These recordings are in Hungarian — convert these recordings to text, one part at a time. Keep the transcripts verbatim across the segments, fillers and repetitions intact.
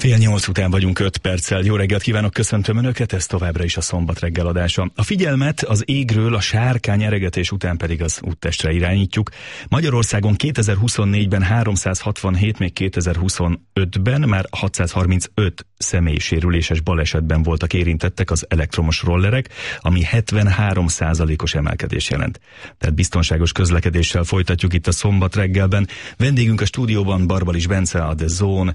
Fél nyolc után vagyunk öt perccel. Jó reggelt kívánok, köszöntöm Önöket, ez továbbra is a szombat reggel adása. A figyelmet az égről, a sárkány eregetés után pedig az úttestre irányítjuk. Magyarországon kétezer-huszonnégyben háromszázhatvanhét, még kétezer-huszonötben már hatszázharmincöt személysérüléses balesetben voltak érintettek az elektromos rollerek, ami hetvenhárom százalékos emelkedés jelent. Tehát biztonságos közlekedéssel folytatjuk itt a szombat reggelben. Vendégünk a stúdióban Barbalis Bence, a The Zone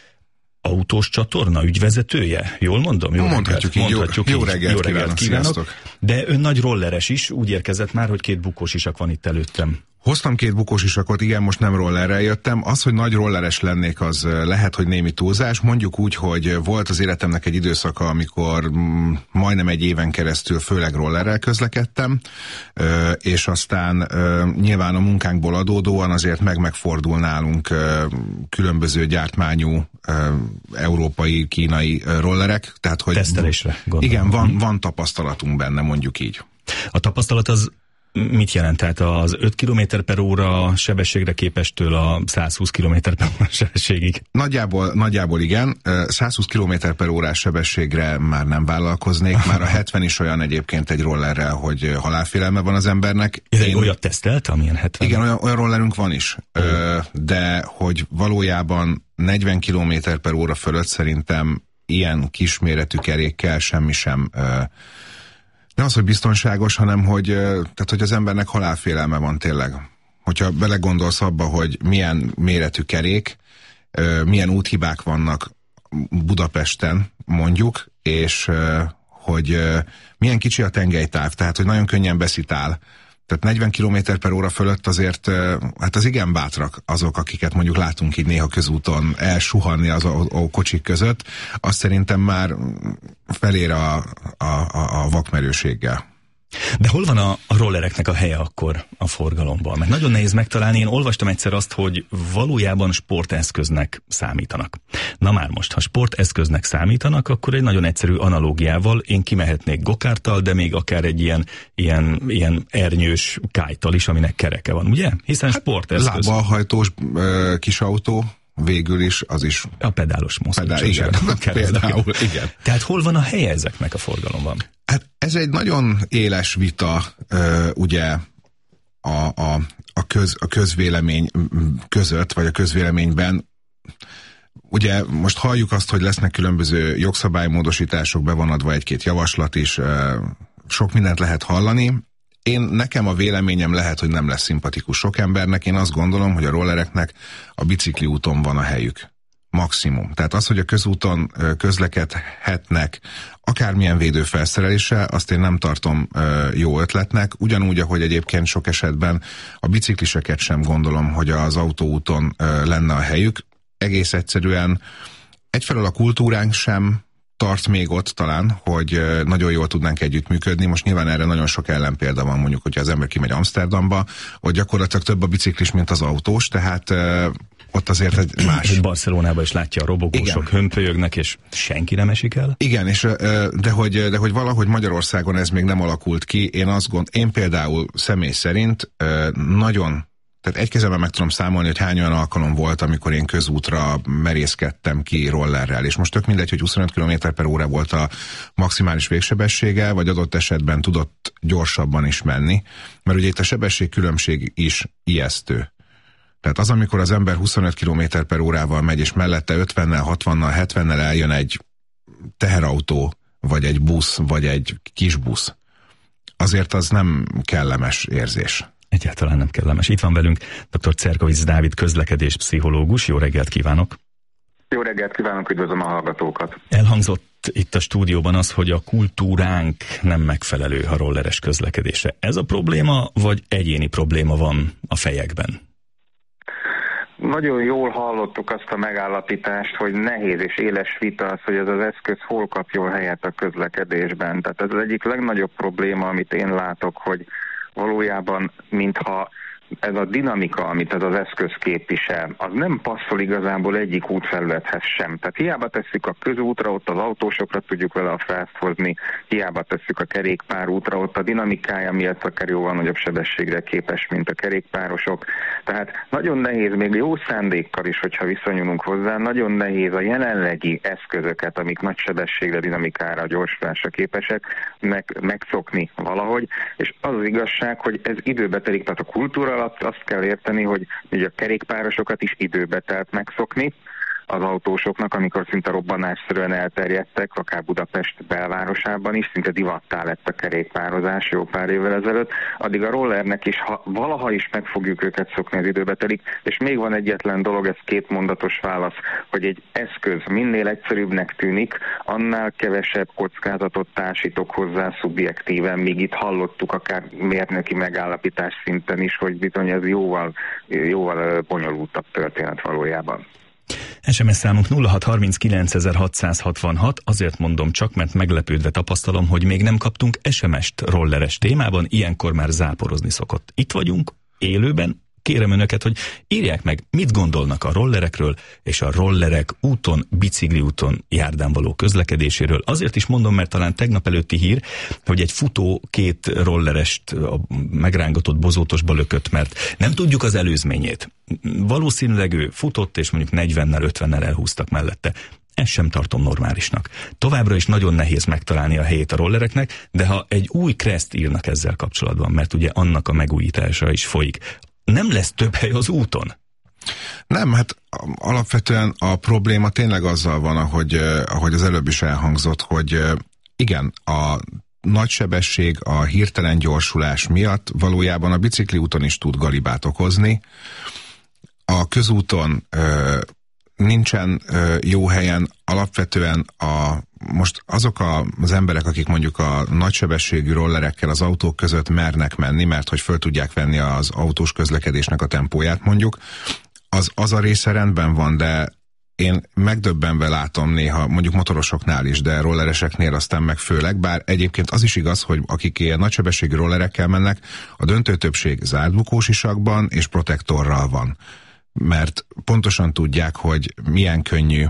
autós csatorna ügyvezetője. Jól mondom? Jó Mondhatjuk reggelt, így. mondhatjuk Jó, így. jó reggelt, jó reggelt kívánok. kívánok. De ön nagy rolleres is, úgy érkezett már, hogy két bukós isak van itt előttem. Hoztam két bukós isakot, igen, most nem rollerrel jöttem. Az, hogy nagy rolleres lennék, az lehet, hogy némi túlzás. Mondjuk úgy, hogy volt az életemnek egy időszaka, amikor mm, majdnem egy éven keresztül főleg rollerrel közlekedtem, ö, és aztán ö, nyilván a munkánkból adódóan azért meg-megfordul nálunk ö, különböző gyártmányú ö, európai, kínai ö, rollerek. Tehát, hogy tesztelésre, gondolom. Igen, van, van tapasztalatunk benne, mondjuk így. A tapasztalat az mit jelent? Tehát az öt kilométer per óra sebességre képestől a százhúsz kilométer per óra sebességig? Nagyjából, nagyjából igen. százhúsz kilométer per órás sebességre már nem vállalkoznék. Már a hetven is olyan egyébként egy rollerrel, hogy halálfélelme van az embernek. Ez egy olyat tesztelt, amilyen hetven? Igen, olyan, olyan rollerünk van is. Mm. De hogy valójában negyven kilométer per óra fölött szerintem ilyen kisméretű kerékkel semmi sem... Nem az, hogy biztonságos, hanem hogy, tehát, hogy az embernek halálfélelme van tényleg. Hogyha belegondolsz abba, hogy milyen méretű kerék, milyen úthibák vannak Budapesten, mondjuk, és hogy milyen kicsi a tengelytáv, tehát hogy nagyon könnyen beszitál. Tehát negyven kilométer per óra fölött azért, hát az igen bátrak azok, akiket mondjuk látunk így néha közúton elsuhanni az a, a kocsik között, azt szerintem már felér a, a, a, a vakmerőséggel. De hol van a, a rollereknek a helye akkor a forgalomban? Mert nagyon nehéz megtalálni. Én olvastam egyszer azt, hogy valójában sporteszköznek számítanak. Na már most, ha sporteszköznek számítanak, akkor egy nagyon egyszerű analógiával én kimehetnék gokárttal, de még akár egy ilyen, ilyen, ilyen ernyős kájttal is, aminek kereke van, ugye? Hiszen hát sporteszköz. Lábbal kis autó, végül is, az is... A pedálos mozdul. Pedál, igen, például, igen. Tehát hol van a helye ezeknek a forgalomban? Hát ez egy nagyon éles vita, ugye, a, a, a, köz, a közvélemény között, vagy a közvéleményben. Ugye most halljuk azt, hogy lesznek különböző jogszabálymódosítások, be van adva egy-két javaslat is, sok mindent lehet hallani. Én, nekem a véleményem lehet, hogy nem lesz szimpatikus sok embernek. Én azt gondolom, hogy a rollereknek a bicikli úton van a helyük. Maximum. Tehát az, hogy a közúton közlekedhetnek akármilyen védőfelszereléssel, azt én nem tartom jó ötletnek. Ugyanúgy, ahogy egyébként sok esetben a bicikliseket sem gondolom, hogy az autóúton lenne a helyük. Egész egyszerűen egyfelől a kultúránk sem tart még ott talán, hogy nagyon jól tudnánk együttműködni. Most nyilván erre nagyon sok ellenpélda van, mondjuk, hogyha az ember kimegy Amsterdamba, hogy gyakorlatilag több a biciklis, mint az autós, tehát ott azért egy más. Barcelonában is látja a robogósok, hömpölyögnek, és senki nem esik el? Igen, és, de, hogy, de hogy valahogy Magyarországon ez még nem alakult ki. Én azt gond, én például személy szerint nagyon, tehát egy kezemben meg tudom számolni, hogy hány olyan alkalom volt, amikor én közútra merészkedtem ki rollerrel, és most tök mindegy, hogy huszonöt kilométer per óra volt a maximális végsebessége, vagy adott esetben tudott gyorsabban is menni, mert ugye itt a sebességkülönbség is ijesztő. Tehát az, amikor az ember huszonöt kilométer per órával megy, és mellette ötvennel, hatvannal, hetvennel eljön egy teherautó, vagy egy busz, vagy egy kis busz, azért az nem kellemes érzés. Egyáltalán nem kellemes. Itt van velünk dr. Cerkovics Dávid, közlekedés pszichológus. Jó reggelt kívánok! Jó reggelt kívánok, üdvözlöm a hallgatókat! Elhangzott itt a stúdióban az, hogy a kultúránk nem megfelelő a rolleres közlekedésre. Ez a probléma, vagy egyéni probléma van a fejekben? Nagyon jól hallottuk azt a megállapítást, hogy nehéz és éles vita az, hogy ez az eszköz hol kapjon helyet a közlekedésben. Tehát ez az egyik legnagyobb probléma, amit én látok, hogy valójában mintha ez a dinamika, amit ez az eszköz képvisel, az nem passzol igazából egyik útfelülethez sem. Tehát hiába tesszük a közútra, ott az autósokra tudjuk vele a frászt hozni, hiába tesszük a kerékpárútra, ott a dinamikája miatt akár jóval nagyobb sebességre képes, mint a kerékpárosok. Tehát nagyon nehéz, még jó szándékkal is, hogyha viszonyulunk hozzá, nagyon nehéz a jelenlegi eszközöket, amik nagy sebességre, dinamikára, gyorsulásra képesek, meg, megszokni valahogy, és az az igazság, hogy ez időbe telik, tehát a kultúra alatt azt kell érteni, hogy ugye a kerékpárosokat is időbe telt megszokni, az autósoknak, amikor szinte robbanásszerűen elterjedtek, akár Budapest belvárosában is, szinte divattá lett a kerékpározás jó pár évvel ezelőtt, addig a rollernek is, ha valaha is meg fogjuk őket szokni, az időbe telik, és még van egyetlen dolog, ez két mondatos válasz, hogy egy eszköz minél egyszerűbbnek tűnik, annál kevesebb kockázatot társítok hozzá szubjektíven, míg itt hallottuk akár mérnöki megállapítás szinten is, hogy bizony ez jóval, jóval bonyolultabb történet valójában. es em es számunk nulla hat harminckilencezer-hatszázhatvanhat, azért mondom csak, mert meglepődve tapasztalom, hogy még nem kaptunk es em est rolleres témában, ilyenkor már záporozni szokott. Itt vagyunk, élőben, kérem önöket, hogy írják meg, mit gondolnak a rollerekről, és a rollerek úton, bicikliúton, járdán való közlekedéséről. Azért is mondom, mert talán tegnap előtti hír, hogy egy futó két rollerest a megrángatott bozótosba lökött, mert nem tudjuk az előzményét. Valószínűleg ő futott, és mondjuk negyvennel, ötvennel elhúztak mellette. Ezt sem tartom normálisnak. Továbbra is nagyon nehéz megtalálni a helyét a rollereknek, de ha egy új kreszt írnak ezzel kapcsolatban, mert ugye annak a megújítása is folyik, nem lesz több hely az úton? Nem, hát alapvetően a probléma tényleg azzal van, ahogy, ahogy az előbb is elhangzott, hogy igen, a nagy sebesség, a hirtelen gyorsulás miatt valójában a bicikliúton is tud galibát okozni. A közúton ö, nincsen ö, jó helyen, alapvetően a, most azok a, az emberek, akik mondjuk a nagysebességű rollerekkel az autók között mernek menni, mert hogy föl tudják venni az autós közlekedésnek a tempóját mondjuk, az, az a része rendben van, de én megdöbbenve látom néha, mondjuk motorosoknál is, de rollereseknél aztán meg főleg, bár egyébként az is igaz, hogy akik ilyen nagysebességű rollerekkel mennek, a döntő többség zárt bukósisakban és protektorral van. Mert pontosan tudják, hogy milyen könnyű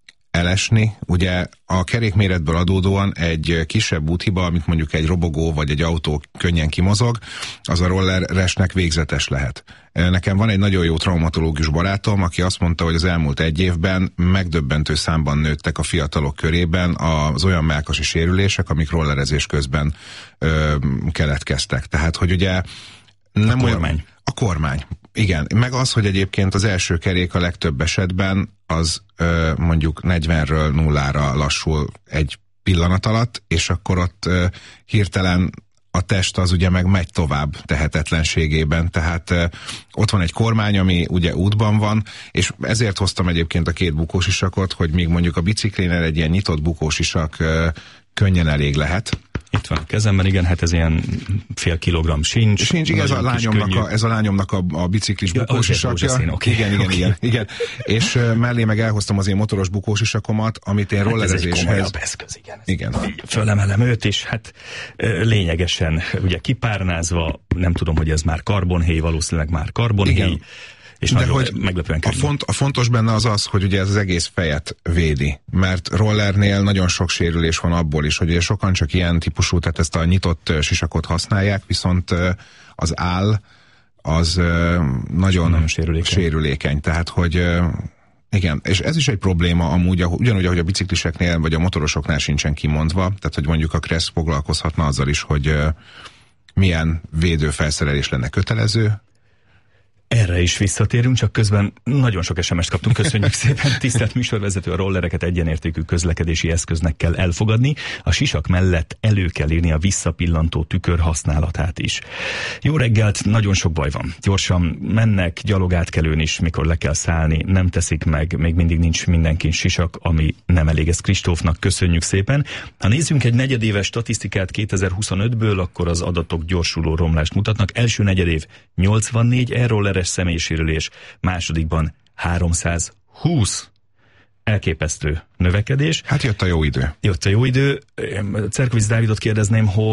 elesni. Ugye a kerékméretből adódóan egy kisebb úthiba, amit mondjuk egy robogó vagy egy autó könnyen kimozog, az a rolleresnek végzetes lehet. Nekem van egy nagyon jó traumatológus barátom, aki azt mondta, hogy az elmúlt egy évben megdöbbentő számban nőttek a fiatalok körében az olyan mellkasi sérülések, amik rollerezés közben ö, keletkeztek. Tehát, hogy ugye nem a kormány. Olyan, a kormány. Igen, meg az, hogy egyébként az első kerék a legtöbb esetben az ö, mondjuk negyvenről nullára lassul egy pillanat alatt, és akkor ott ö, hirtelen a test az ugye meg megy tovább tehetetlenségében, tehát ö, ott van egy kormány, ami ugye útban van, és ezért hoztam egyébként a két bukósisakot, hogy még mondjuk a biciklénél egy ilyen nyitott bukósisak ö, könnyen elég lehet. Itt van a kezemben, igen, hát ez ilyen fél kilogramm sincs. Sincs, igen, ez a, lányomnak a, ez a lányomnak a, a biciklis ja, bukósisakja. Okay. Igen, igen, igen, igen. És uh, mellé meg elhoztam az én motoros bukósisakomat, amit én hát rollerezéshez... ez egy komolyabb eszköz, igen. Igen. Fölemelem őt, és hát lényegesen ugye kipárnázva, nem tudom, hogy ez már karbonhéj, valószínűleg már karbonhéj. Igen. És de hogy meglepően a, font, a fontos benne az az, hogy ugye ez az egész fejet védi, mert rollernél nagyon sok sérülés van abból is, hogy ugye sokan csak ilyen típusú, tehát ezt a nyitott sisakot használják, viszont az áll az nagyon, nagyon sérülékeny. sérülékeny, tehát hogy igen, és ez is egy probléma amúgy, ugyanúgy, ahogy a bicikliseknél vagy a motorosoknál sincsen kimondva, tehát hogy mondjuk a Kressz foglalkozhatna azzal is, hogy milyen védőfelszerelés lenne kötelező. Erre is visszatérünk, csak közben nagyon sok es em est kaptunk, köszönjük szépen. Tisztelt műsorvezető, a rollereket egyenértékű közlekedési eszköznek kell elfogadni, a sisak mellett elő kell írni a visszapillantó tükör használatát is. Jó reggelt, nagyon sok baj van. Gyorsan mennek, gyalogátkelőn is, mikor le kell szállni, nem teszik meg, még mindig nincs mindenkin sisak, ami nem elég. Ez Kristófnak köszönjük szépen. Ha nézzünk egy negyedéves statisztikát kétezer-huszonötből, akkor az adatok gyorsuló romlást mutatnak. Első negyedév nyolcvannégy e-rolleres személysérülés, másodikban háromszázhúsz. Elképesztő növekedés. Hát jött a jó idő. Jött a jó idő. Cerkovics Dávidot kérdezném, hogy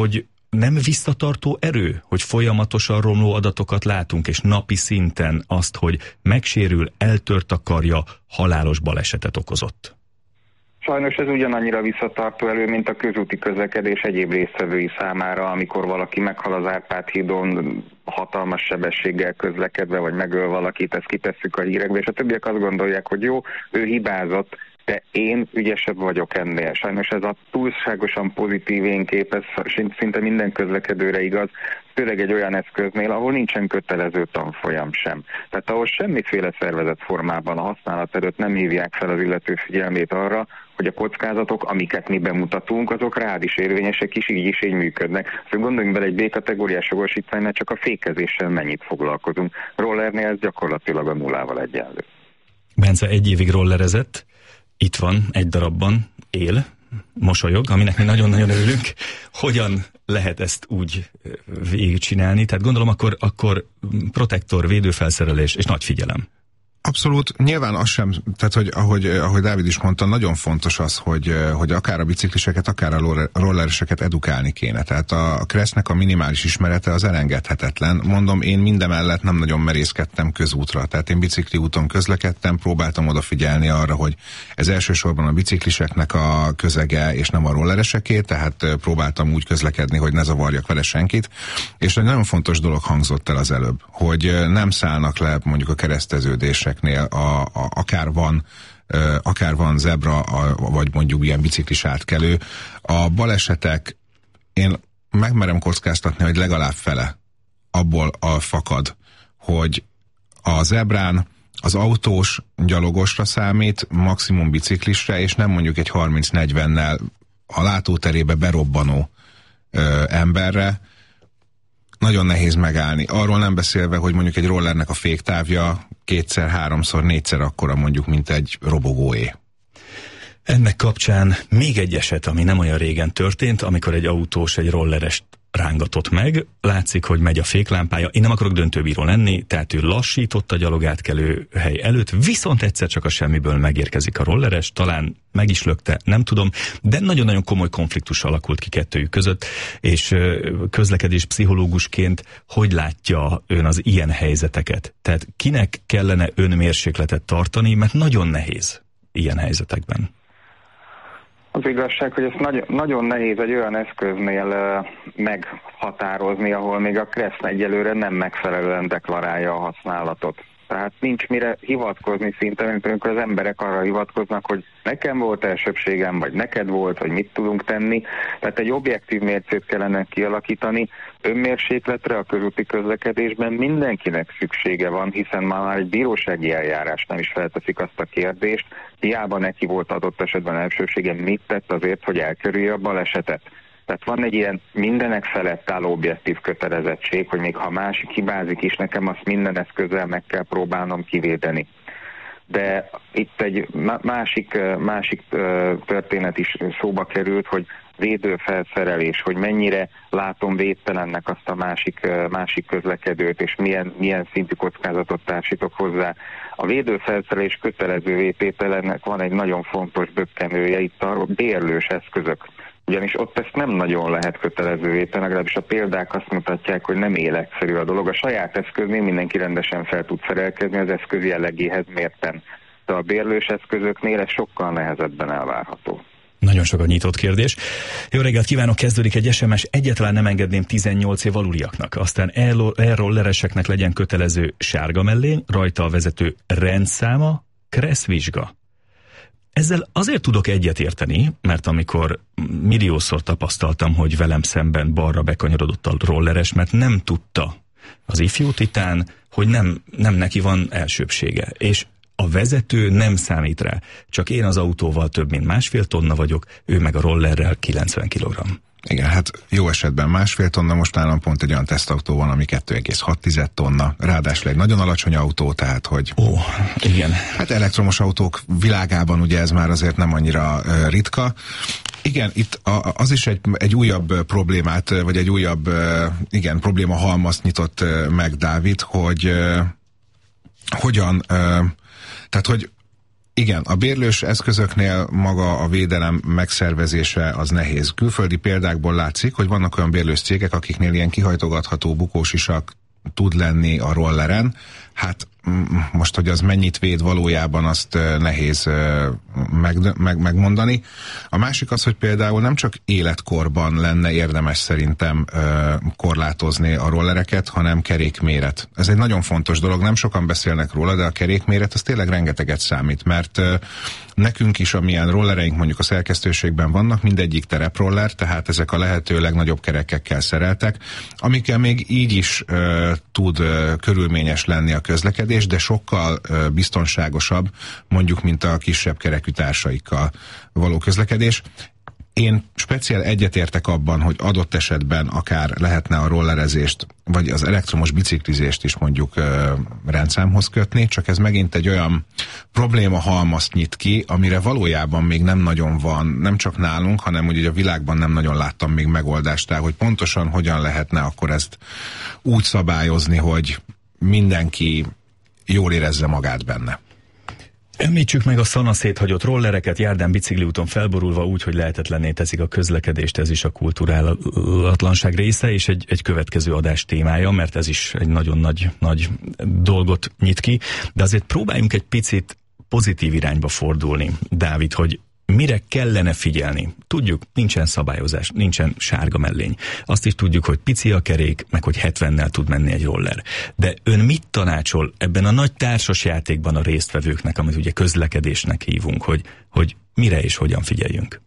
nem visszatartó erő, hogy folyamatosan romló adatokat látunk, és napi szinten azt, hogy megsérül, eltört a karja, halálos balesetet okozott? Sajnos ez ugyanannyira visszatartó elő, mint a közúti közlekedés egyéb résztvevői számára, amikor valaki meghal az Árpád-hídon hatalmas sebességgel közlekedve, vagy megöl valakit, ezt kitesszük a hírekbe, és a többiek azt gondolják, hogy jó, ő hibázott, de én ügyesebb vagyok ennél. Sajnos ez a túlságosan pozitív én kép, ez szinte minden közlekedőre igaz, főleg egy olyan eszköznél, ahol nincsen kötelező tanfolyam sem. Tehát ahol semmiféle szervezett formában a használat előtt nem hívják fel az illető figyelmét arra, hogy a kockázatok, amiket mi bemutatunk, azok rád is érvényesek, is így is így működnek. Szóval gondoljunk bele, egy B-kategóriás jogosítványnál csak a fékezéssel mennyit foglalkozunk. Rollernél ez gyakorlatilag a nullával egyenlő. Bence egy évig rollerezett, itt van, egy darabban, él, mosolyog, aminek mi nagyon-nagyon örülünk. Hogyan lehet ezt úgy végigcsinálni? Tehát gondolom akkor, akkor protektor, védőfelszerelés és nagy figyelem. Abszolút, nyilván az sem, tehát hogy ahogy, ahogy Dávid is mondta, nagyon fontos az, hogy, hogy akár a bicikliseket, akár a rollereseket edukálni kéne. Tehát a Kressznek a minimális ismerete az elengedhetetlen. Mondom, én mindemellett nem nagyon merészkedtem közútra. Tehát én bicikli úton közlekedtem, próbáltam odafigyelni arra, hogy ez elsősorban a bicikliseknek a közege, és nem a rollereseké, tehát próbáltam úgy közlekedni, hogy ne zavarjak vele senkit. És egy nagyon fontos dolog hangzott el az előbb, hogy nem szállnak le mondjuk a kereszteződések, A, a, akár van akár van zebra, a, vagy mondjuk ilyen biciklis átkelő. A balesetek, én megmerem kockáztatni, hogy legalább fele abból a fakad, hogy a zebrán az autós gyalogosra számít, maximum biciklisre, és nem mondjuk egy harminc-negyvennel a látóterébe berobbanó ö, emberre. Nagyon nehéz megállni. Arról nem beszélve, hogy mondjuk egy rollernek a féktávja kétszer, háromszor, négyszer akkora mondjuk, mint egy robogóé. Ennek kapcsán még egy eset, ami nem olyan régen történt, amikor egy autós egy rollerest rángatott meg, látszik, hogy megy a féklámpája, én nem akarok döntőbíró lenni, tehát ő lassított a gyalogátkelő hely előtt, viszont egyszer csak a semmiből megérkezik a rolleres, talán meg is lökte, nem tudom, de nagyon-nagyon komoly konfliktus alakult ki kettőjük között, és közlekedés pszichológusként hogy látja ön az ilyen helyzeteket? Tehát kinek kellene önmérsékletet tartani, mert nagyon nehéz ilyen helyzetekben. Az igazság, hogy ezt nagyon, nagyon nehéz egy olyan eszköznél uh, meghatározni, ahol még a Kressz egyelőre nem megfelelően deklarálja a használatot. Tehát nincs mire hivatkozni szinte, mint amikor az emberek arra hivatkoznak, hogy nekem volt elsőbbségem, vagy neked volt, vagy mit tudunk tenni. Tehát egy objektív mércét kellene kialakítani. Önmérsékletre a közúti közlekedésben mindenkinek szüksége van, hiszen már egy bírósági eljárás nem is felteszik azt a kérdést, hiába neki volt adott esetben elsőbsége, mit tett azért, hogy elkerülje a balesetet. Tehát van egy ilyen mindenek felett álló objektív kötelezettség, hogy még ha másik hibázik is, nekem azt minden eszközzel meg kell próbálnom kivédeni. De itt egy másik, másik történet is szóba került, hogy védőfelszerelés, hogy mennyire látom védtelennek azt a másik, másik közlekedőt, és milyen, milyen szintű kockázatot társítok hozzá. A védőfelszerelés kötelező tételennek van egy nagyon fontos bökkenője, itt a bérlős eszközök. Ugyanis ott ezt nem nagyon lehet kötelezővé tenni, legalábbis a példák azt mutatják, hogy nem életszerű a dolog. A saját eszköznél mindenki rendesen fel tud szerelkezni az eszköz jellegéhez mérten. De a bérlős eszközöknél ez sokkal nehezebben elvárható. Nagyon sok a nyitott kérdés. Jó reggelt kívánok, kezdődik egy es em es, egyáltalán nem engedném tizennyolc év aluliaknak. Aztán e-rollereseknek legyen kötelező sárga mellény, rajta a vezető rendszáma, Kressz vizsga. Ezzel azért tudok egyet érteni, mert amikor milliószor tapasztaltam, hogy velem szemben balra bekanyarodott a rolleres, mert nem tudta az ifjú titán, hogy nem, nem neki van elsőbbsége. És a vezető nem számít rá. Csak én az autóval több mint másfél tonna vagyok, ő meg a rollerrel kilencven kilogramm. Igen, hát jó esetben másfél tonna, most nálam pont egy olyan tesztautó van, ami kettő egész hat tonna, ráadásul egy nagyon alacsony autó, tehát hogy... Ó, igen. Hát elektromos autók világában ugye ez már azért nem annyira uh, ritka. Igen, itt a, az is egy, egy újabb problémát, vagy egy újabb, uh, igen, probléma halmazt nyitott uh, meg Dávid, hogy uh, hogyan, uh, tehát hogy Igen, a bérlős eszközöknél maga a védelem megszervezése az nehéz. Külföldi példákból látszik, hogy vannak olyan bérlős cégek, akiknél ilyen kihajtogatható bukósisak tud lenni a rolleren. Hát most, hogy az mennyit véd valójában, azt nehéz meg, meg, megmondani. A másik az, hogy például nem csak életkorban lenne érdemes szerintem korlátozni a rollereket, hanem kerékméret. Ez egy nagyon fontos dolog, nem sokan beszélnek róla, de a kerékméret az tényleg rengeteget számít, mert nekünk is, amilyen rollereink mondjuk a szerkesztőségben vannak, mindegyik tereproller, tehát ezek a lehető legnagyobb kerekekkel szereltek, amikkel még így is uh, tud uh, körülményes lenni a közlekedés, de sokkal uh, biztonságosabb, mondjuk, mint a kisebb kerekű társaikkal való közlekedés. Én speciál egyetértek abban, hogy adott esetben akár lehetne a rollerezést, vagy az elektromos biciklizést is mondjuk ö, rendszámhoz kötni, csak ez megint egy olyan probléma halmazt nyit ki, amire valójában még nem nagyon van, nem csak nálunk, hanem úgy, hogy a világban nem nagyon láttam még megoldást, tehát hogy pontosan hogyan lehetne akkor ezt úgy szabályozni, hogy mindenki jól érezze magát benne. Említsük meg a szanaszét hagyott rollereket, járdán bicikliúton felborulva úgy, hogy lehetetlenné teszik a közlekedést, ez is a kulturálatlanság része, és egy, egy következő adás témája, mert ez is egy nagyon nagy, nagy dolgot nyit ki, de azért próbáljunk egy picit pozitív irányba fordulni, Dávid, hogy mire kellene figyelni? Tudjuk, nincsen szabályozás, nincsen sárga mellény. Azt is tudjuk, hogy pici a kerék, meg hogy hetvennel tud menni egy roller. De ön mit tanácsol ebben a nagy társasjátékban a résztvevőknek, amit ugye közlekedésnek hívunk, hogy, hogy mire és hogyan figyeljünk?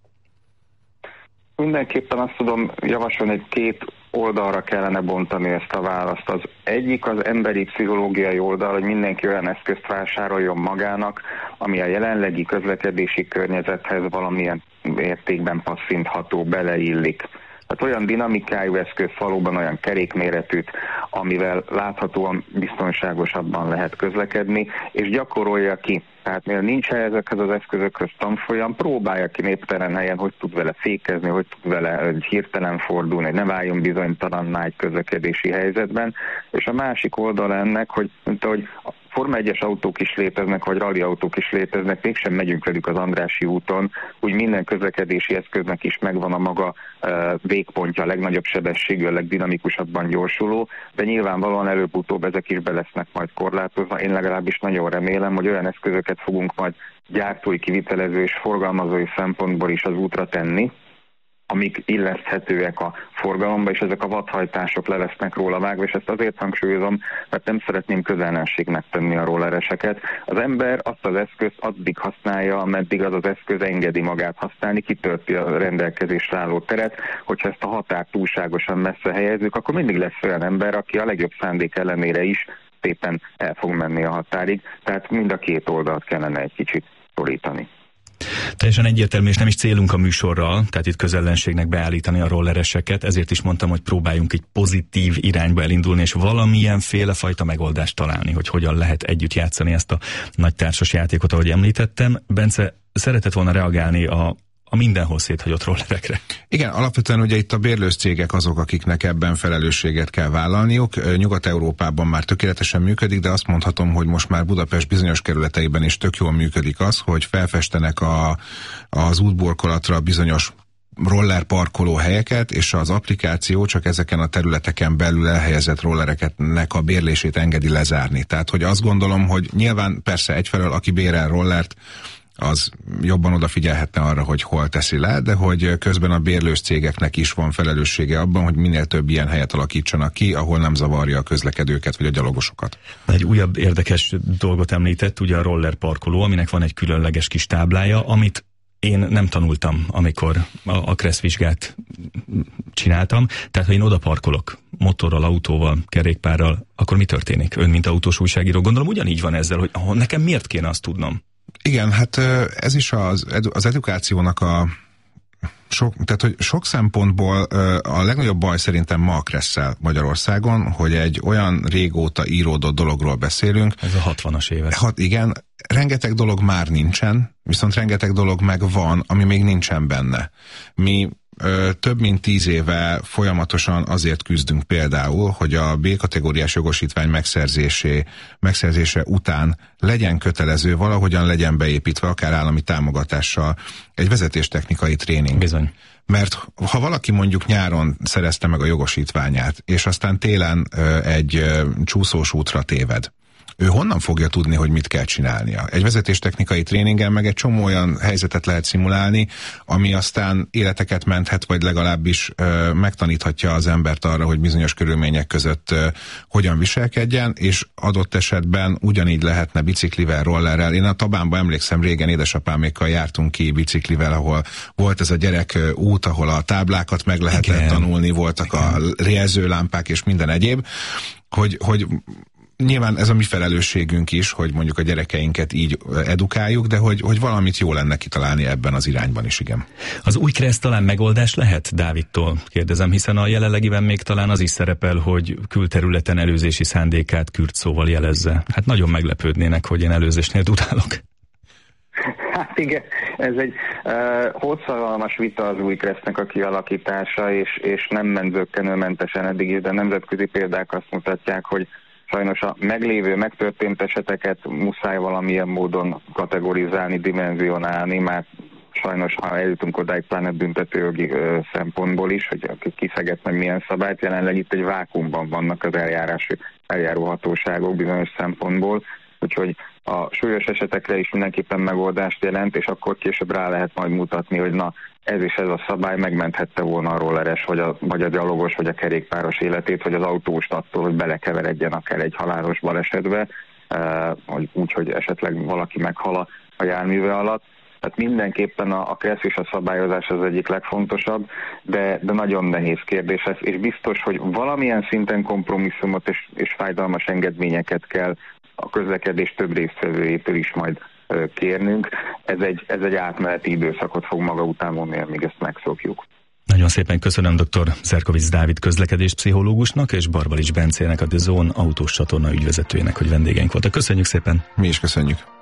Mindenképpen azt tudom javasolni, hogy két oldalra kellene bontani ezt a választ. Az egyik az emberi pszichológiai oldal, hogy mindenki olyan eszközt vásároljon magának, ami a jelenlegi közlekedési környezethez valamilyen értékben passzintható, beleillik. Tehát olyan dinamikájú eszköz, valóban olyan kerékméretűt, amivel láthatóan biztonságosabban lehet közlekedni, és gyakorolja ki. Tehát mivel nincs ezekhez az eszközökhöz tanfolyam, próbálja ki néptelen helyen, hogy tud vele fékezni, hogy tud vele hirtelen fordulni, hogy ne váljon bizonytalanná egy közlekedési helyzetben. És a másik oldal ennek, hogy mint ahogy Forma egyes autók is léteznek, vagy rally autók is léteznek, mégsem megyünk velük az Andrássy úton, úgy minden közlekedési eszköznek is megvan a maga uh, végpontja, a legnagyobb sebességű, a legdinamikusabban gyorsuló, de nyilvánvalóan előbb-utóbb ezek is be lesznek majd korlátozva. Én legalábbis nagyon remélem, hogy olyan eszközöket fogunk majd gyártói, kivitelező és forgalmazói szempontból is az útra tenni, amik illeszthetőek a forgalomba, és ezek a vadhajtások le lesznek róla vágva, és ezt azért hangsúlyozom, mert nem szeretném közellenségnek tenni a rollereseket. Az ember azt az eszközt addig használja, ameddig az az eszköz engedi magát használni, kitörti a rendelkezésre álló teret. Hogyha ezt a határt túlságosan messze helyezzük, akkor mindig lesz olyan ember, aki a legjobb szándék ellenére is szépen el fog menni a határig. Tehát mind a két oldalt kellene egy kicsit szorítani. Teljesen egyértelmű, és nem is célunk a műsorral, tehát itt közellenségnek beállítani a rollereseket, ezért is mondtam, hogy próbáljunk egy pozitív irányba elindulni, és valamilyen fajta megoldást találni, hogy hogyan lehet együtt játszani ezt a nagy társas játékot, ahogy említettem. Bence, szeretett volna reagálni a a mindenhol széthagyott rollerekre. Igen, alapvetően ugye itt a bérlős cégek azok, akiknek ebben felelősséget kell vállalniuk. Nyugat-Európában már tökéletesen működik, de azt mondhatom, hogy most már Budapest bizonyos kerületeiben is tök jól működik az, hogy felfestenek a, az útburkolatra bizonyos roller parkoló helyeket, és az applikáció csak ezeken a területeken belül elhelyezett rollereknek a bérlését engedi lezárni. Tehát, hogy azt gondolom, hogy nyilván persze egyfelől, aki bérel rollert, az jobban odafigyelhetne arra, hogy hol teszi le, de hogy közben a bérlős cégeknek is van felelőssége abban, hogy minél több ilyen helyet alakítsanak ki, ahol nem zavarja a közlekedőket vagy a gyalogosokat. Egy újabb érdekes dolgot említett, ugye a roller parkoló, aminek van egy különleges kis táblája, amit én nem tanultam, amikor a, a kresszvizsgát csináltam. Tehát, ha én oda parkolok motorral, autóval, kerékpárral, akkor mi történik? Ön, mint autós újságíró, gondolom ugyanígy van ezzel, hogy ah, nekem miért kéne azt tudnom? Igen, hát ez is az, az edukációnak a sok, tehát hogy sok szempontból a legnagyobb baj szerintem ma a Kresszel Magyarországon, hogy egy olyan régóta íródott dologról beszélünk. Ez a hatvanas évek. Hát igen, rengeteg dolog már nincsen, viszont rengeteg dolog meg van, ami még nincsen benne. Mi több mint tíz éve folyamatosan azért küzdünk például, hogy a B-kategóriás jogosítvány megszerzésé, megszerzése után legyen kötelező, valahogyan legyen beépítve, akár állami támogatással egy vezetéstechnikai tréning. Bizony. Mert ha valaki mondjuk nyáron szerezte meg a jogosítványát, és aztán télen egy csúszós útra téved, ő honnan fogja tudni, hogy mit kell csinálnia? Egy vezetéstechnikai tréningen meg egy csomó olyan helyzetet lehet szimulálni, ami aztán életeket menthet, vagy legalábbis ö, megtaníthatja az embert arra, hogy bizonyos körülmények között ö, hogyan viselkedjen, és adott esetben ugyanígy lehetne biciklivel, rollerrel. Én a Tabánban emlékszem, régen édesapámékkal jártunk ki biciklivel, ahol volt ez a gyerek út, ahol a táblákat meg lehetett Igen. tanulni, voltak Igen. a jelzőlámpák és minden egyéb, hogy, hogy nyilván ez a mi felelősségünk is, hogy mondjuk a gyerekeinket így edukáljuk, de hogy, hogy valamit jó lenne kitalálni ebben az irányban is, igen. Az új kereszt talán megoldás lehet, Dávidtól kérdezem, hiszen a jelenlegiben még talán az is szerepel, hogy külterületen előzési szándékát kürt szóval jelezze. Hát nagyon meglepődnének, hogy én előzésnél dudálok. Hát igen, ez egy uh, hosszadalmas vita az új keresztnek a kialakítása, és, és nem ment zökkenőmentesen eddig is, de nemzetközi példák azt mutatják, hogy sajnos a meglévő, megtörtént eseteket muszáj valamilyen módon kategorizálni, dimenzionálni, mert sajnos, ha eljutunk odáig, pláne büntetőjogi szempontból is, hogy kiszegett meg milyen szabályt, jelenleg itt egy vákuumban vannak az eljárási, eljáró hatóságok bizonyos szempontból, úgyhogy a súlyos esetekre is mindenképpen megoldást jelent, és akkor később rá lehet majd mutatni, hogy na, ez és ez a szabály megmenthette volna a rolleres, vagy a, vagy a gyalogos, vagy a kerékpáros életét, vagy az autóst attól, hogy belekeveredjen akár egy halálos balesetbe, eh, úgy, hogy esetleg valaki meghal a járműve alatt. Tehát mindenképpen a, a kereszt és a szabályozás az egyik legfontosabb, de, de nagyon nehéz kérdés ez, és biztos, hogy valamilyen szinten kompromisszumot és, és fájdalmas engedményeket kell a közlekedés több résztvevőjétől is majd kérnünk. Ez egy, ez egy átmeneti időszakot fog maga után vonni, amíg ezt megszokjuk. Nagyon szépen köszönöm dr. Zerkovich Dávid közlekedéspszichológusnak és Barbalics Bencének, a The Zone autós csatorna ügyvezetőjének, hogy vendégeink voltak. Köszönjük szépen! Mi is köszönjük!